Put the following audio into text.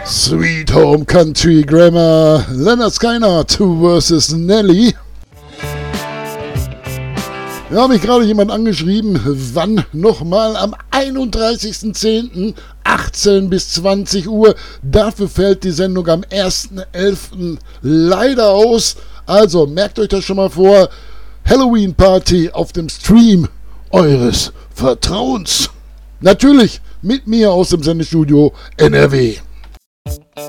Sweet Home Country Grammar, Leonard Skinner, 2 vs. Nelly. Ja, habe mich gerade jemand angeschrieben, wann nochmal am 31.10. 18 bis 20 Uhr. Dafür fällt die Sendung am 1.11. leider aus. Also merkt euch das schon mal vor. Halloween Party auf dem Stream eures Vertrauens. Natürlich mit mir aus dem Sendestudio NRW.